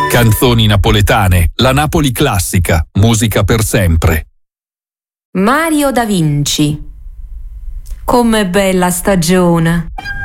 Canzoni napoletane, la Napoli classica, musica per sempre. Mario Da Vinci. Com'è bella stagione.